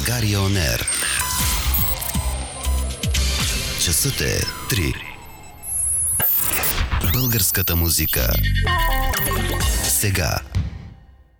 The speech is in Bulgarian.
България On Air. Часът е 3. Българската музика. Сега.